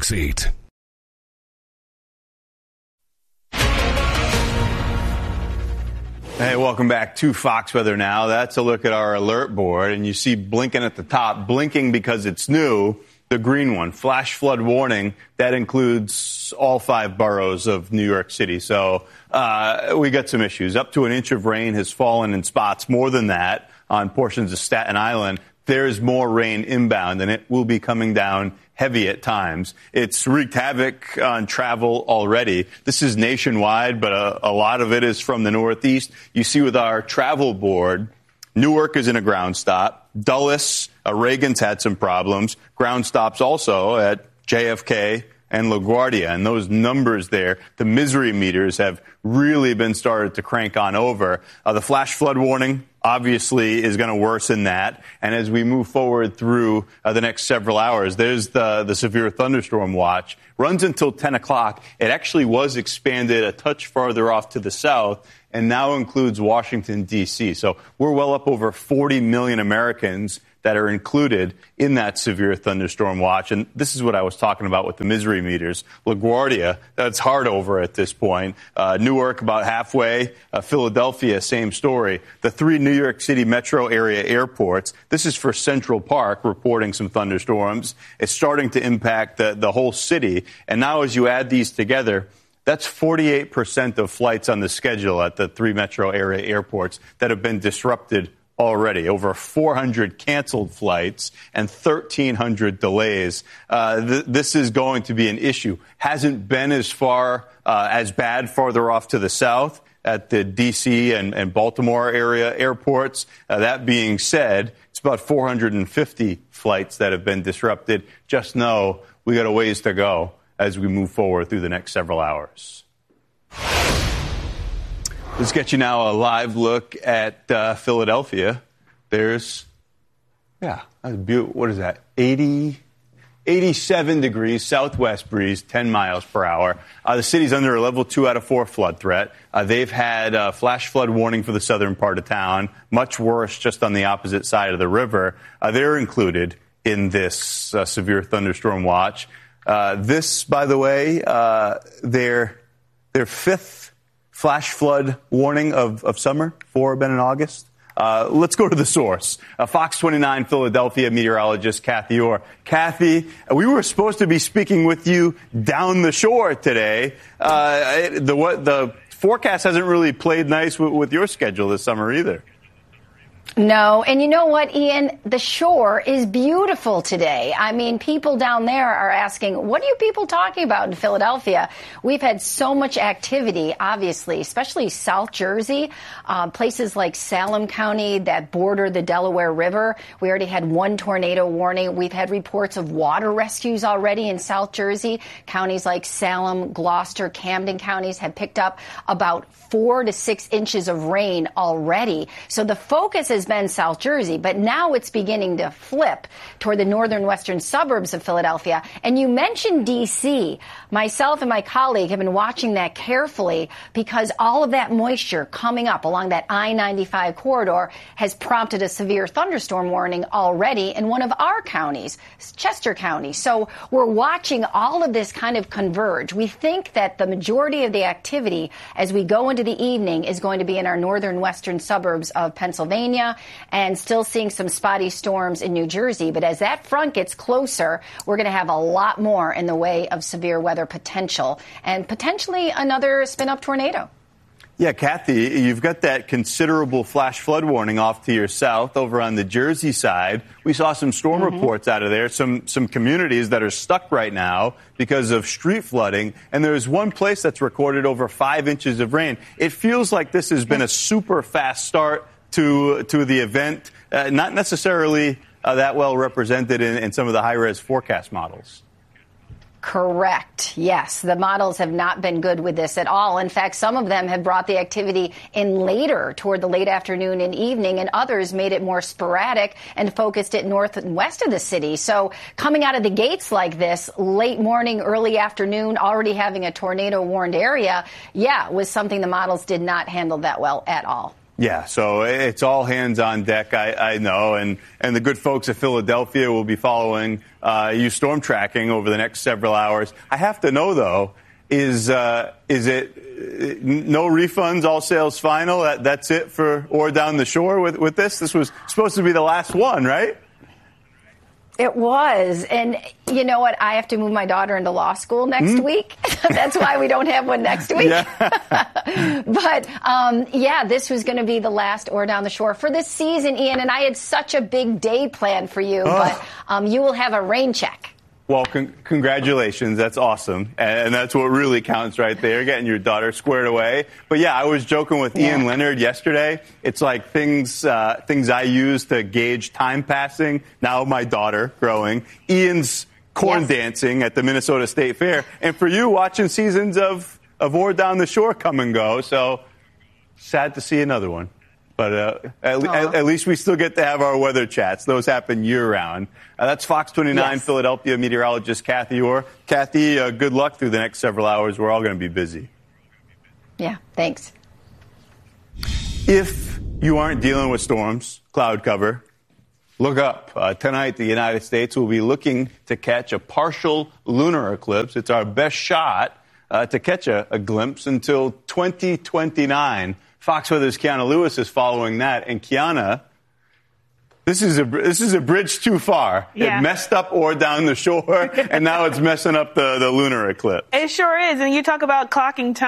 Fox 8. Hey, welcome back to Fox Weather Now. That's a look at our alert board, and you see blinking at the top, blinking because it's new, the green one, flash flood warning. That includes all 5 boroughs of New York City. So we got some issues. Up to an inch of rain has fallen in spots, more than that, on portions of Staten Island. There's more rain inbound, and it will be coming down heavy at times. It's wreaked havoc on travel already. This is nationwide, but a lot of it is from the Northeast. You see with our travel board, Newark is in a ground stop. Dulles, Reagan's had some problems. Ground stops also at JFK and LaGuardia. And those numbers there, the misery meters have really been started to crank on over. The flash flood warning obviously is going to worsen that. And as we move forward through the next several hours, there's the severe thunderstorm watch. Runs until 10 o'clock. It actually was expanded a touch farther off to the south and now includes Washington, D.C. So we're well up over 40 million Americans that are included in that severe thunderstorm watch. And this is what I was talking about with the misery meters. LaGuardia, that's hard over at this point. Newark, about halfway. Philadelphia, same story. The 3 New York City metro area airports, this is for Central Park, reporting some thunderstorms. It's starting to impact the whole city. And now as you add these together, that's 48% of flights on the schedule at the 3 metro area airports that have been disrupted already. Over 400 canceled flights and 1,300 delays. This is going to be an issue. Hasn't been as bad farther off to the south at the D.C. and Baltimore area airports. That being said, it's about 450 flights that have been disrupted. Just know we got a ways to go as we move forward through the next several hours. Let's get you now a live look at Philadelphia. There's, what is that, 87 degrees, southwest breeze, 10 miles per hour. The city's under a level 2 out of 4 flood threat. They've had a flash flood warning for the southern part of town, much worse just on the opposite side of the river. They're included in this severe thunderstorm watch. This, by the way, their 5th flash flood warning of summer, 4 have been in August. Let's go to the source. Fox 29 Philadelphia meteorologist Kathy Orr. Kathy, we were supposed to be speaking with you down the shore today. The forecast hasn't really played nice with your schedule this summer either. No. And you know what, Ian? The shore is beautiful today. I mean, people down there are asking, what are you people talking about in Philadelphia? We've had so much activity, obviously, especially South Jersey, places like Salem County that border the Delaware River. We already had 1 tornado warning. We've had reports of water rescues already in South Jersey. Counties like Salem, Gloucester, Camden counties have picked up about 4 to 6 inches of rain already. So the focus has been South Jersey, but now it's beginning to flip toward the northern western suburbs of Philadelphia. And you mentioned D.C. Myself and my colleague have been watching that carefully because all of that moisture coming up along that I-95 corridor has prompted a severe thunderstorm warning already in one of our counties, Chester County. So we're watching all of this kind of converge. We think that the majority of the activity as we go into the evening is going to be in our northern western suburbs of Pennsylvania and still seeing some spotty storms in New Jersey. But as that front gets closer, we're going to have a lot more in the way of severe weather potential and potentially another spin-up tornado. Yeah, Kathy, you've got that considerable flash flood warning off to your south over on the Jersey side. We saw some storm reports out of there, some communities that are stuck right now because of street flooding. And there's one place that's recorded over 5 inches of rain. It feels like this has been a super fast start to the event, not necessarily that well represented in some of the high-res forecast models. Correct. Yes. The models have not been good with this at all. In fact, some of them have brought the activity in later toward the late afternoon and evening, and others made it more sporadic and focused it north and west of the city. So coming out of the gates like this, late morning, early afternoon, already having a tornado warned area, was something the models did not handle that well at all. Yeah, so it's all hands on deck, I know, and the good folks at Philadelphia will be following you storm tracking over the next several hours. I have to know, though, is it no refunds, all sales final? That's it for Or Down the Shore with this? This was supposed to be the last one, right? It was. And you know what? I have to move my daughter into law school next week. That's why we don't have one next week. Yeah. But, this was going to be the last Or Down the Shore for this season, Ian. And I had such a big day planned for you. But you will have a rain check. Well, congratulations. That's awesome. And that's what really counts right there, getting your daughter squared away. But, yeah, I was joking with Ian Leonard yesterday. It's like things I use to gauge time passing. Now my daughter growing. Ian's corn dancing at the Minnesota State Fair. And for you, watching seasons of Or Down the Shore come and go. So sad to see another one. But at least we still get to have our weather chats. Those happen year-round. That's Fox 29 Philadelphia meteorologist Kathy Orr. Kathy, good luck through the next several hours. We're all going to be busy. Yeah, thanks. If you aren't dealing with storms, cloud cover, look up. Tonight, the United States will be looking to catch a partial lunar eclipse. It's our best shot to catch a glimpse until 2029. Fox Weather's Kiana Lewis is following that. And Kiana, this is a bridge too far. Yeah. It messed up Or Down the Shore, and now it's messing up the lunar eclipse. It sure is. And you talk about clocking time.